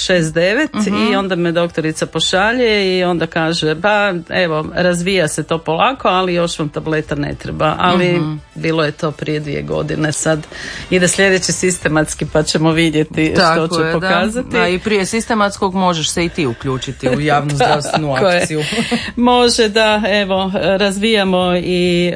6-9 i onda me doktorica pošalje i onda kaže pa evo razvija se to polako, ali još vam tableta ne treba, ali bilo je to prije 2 godine, sad ide sljedeći sistematski pa ćemo vidjeti što će pokazati. Da, i prije sistematskog možeš se i ti uključiti u javnu zdravstvenu akciju. Može, da, evo razvijamo i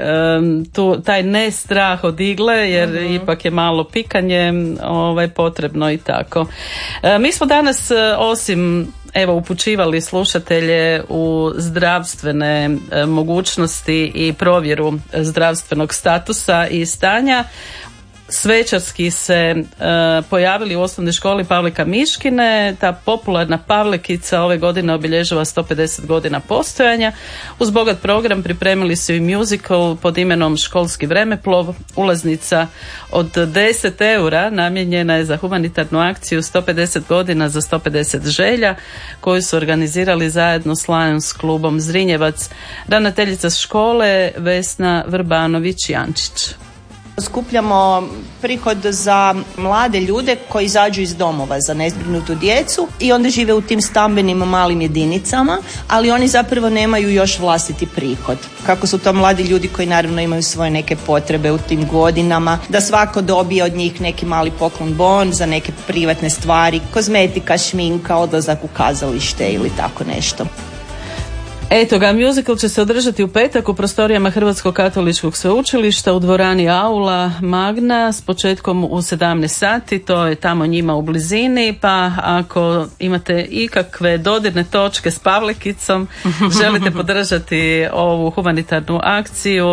taj ne strah od igle, jer ipak je malo pikanje potrebno i tako. Mi smo danas osim upućivali slušatelje u zdravstvene mogućnosti i provjeru zdravstvenog statusa i stanja, svečarski se pojavili u osnovnoj školi Pavlika Miškine. Ta popularna Pavlikica ove godine obilježava 150 godina postojanja. Uz bogat program pripremili su i musical pod imenom Školski vremeplov. Ulaznica od 10 eura namijenjena je za humanitarnu akciju 150 godina za 150 želja koju su organizirali zajedno s Lions klubom Zrinjevac. Ravnateljica škole Vesna Vrbanović-Jančić. Skupljamo prihod za mlade ljude koji izađu iz domova za nezbrinutu djecu i onda žive u tim stambenim malim jedinicama, ali oni zapravo nemaju još vlastiti prihod. Kako su to mladi ljudi koji naravno imaju svoje neke potrebe u tim godinama, da svako dobije od njih neki mali poklon bon za neke privatne stvari, kozmetika, šminka, odlazak u kazalište ili tako nešto. Eto ga, musical će se održati u petak u prostorijama Hrvatskog katoličkog sveučilišta u dvorani Aula Magna s početkom u 17 sati, to je tamo njima u blizini, pa ako imate ikakve dodirne točke s Pavlikicom, želite podržati ovu humanitarnu akciju,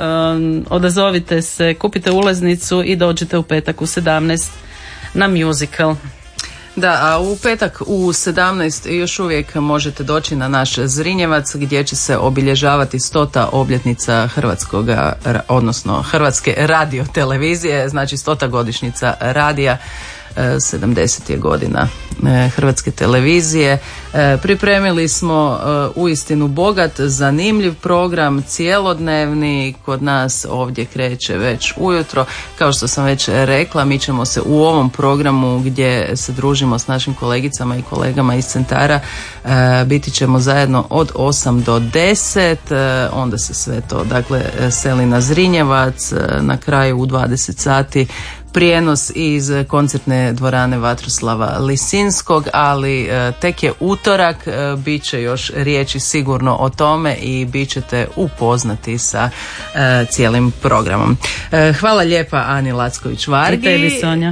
odazovite se, kupite ulaznicu i dođite u petak u 17 na musical. Da, a u petak u 17 još uvijek možete doći na naš Zrinjevac gdje će se obilježavati 100. obljetnica Hrvatske radiotelevizije, znači 100. godišnjica radija. 70 je godina Hrvatske televizije. Pripremili smo uistinu bogat, zanimljiv program, cjelodnevni, kod nas ovdje kreće već ujutro. Kao što sam već rekla, mi ćemo se u ovom programu gdje se družimo s našim kolegicama i kolegama iz centara, biti ćemo zajedno od 8 do 10, onda se sve to seli na Zrinjevac, na kraju u 20 sati prijenos iz koncertne dvorane Vatroslava Lisinskog, ali tek je utorak, bit će još riječi sigurno o tome i bit ćete upoznati sa cijelim programom. Hvala lijepa Ani Lacković-Vargi. I tebi, Sonja.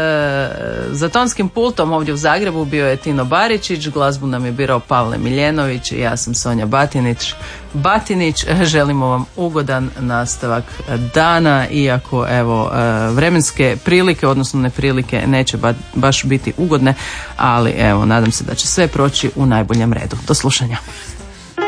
Za tonskim pultom ovdje u Zagrebu bio je Tino Baričić, glazbu nam je birao Pavle Miljenović i ja sam Sonja Batinić. Želimo vam ugodan nastavak dana, iako vremenske prilike, odnosno neprilike neće baš biti ugodne, ali nadam se da će sve proći u najboljem redu. Do slušanja.